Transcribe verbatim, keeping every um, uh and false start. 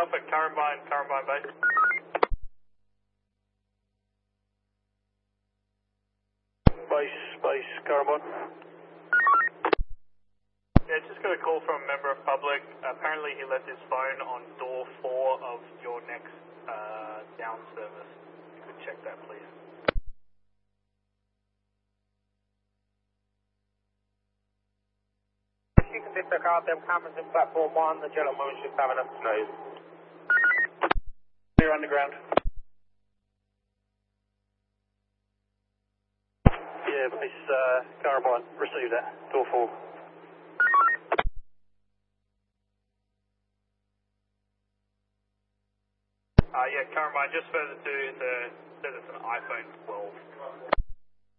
Alpha, Carabine, Carabine base. Base, base, Carabine. Yeah, just got a call from a member of public. Apparently he left his phone on door four of your next uh, down service. You could check that, please. You can disregard them cameras in platform one. The gentleman should have enough snow. Clear underground. Yeah, base, uh, Carabine, receive that, door four. Uh, yeah, Carabine, just further to the, says it's an iPhone twelve.